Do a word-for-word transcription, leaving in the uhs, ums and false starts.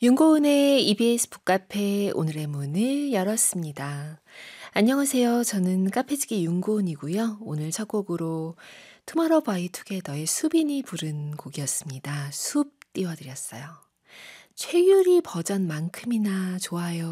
윤고은의 이비에스 북카페 오늘의 문을 열었습니다. 안녕하세요. 저는 카페지기 윤고은이고요. 오늘 첫 곡으로 투모로우 바이 투게더의 수빈이 부른 곡이었습니다. 숲 띄워드렸어요. 최유리 버전만큼이나 좋아요.